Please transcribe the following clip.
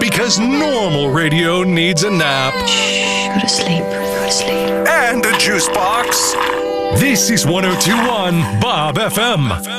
because normal radio needs a nap. Shh, go to sleep. Go to sleep. And a juice box. This is 1021 Bob FM.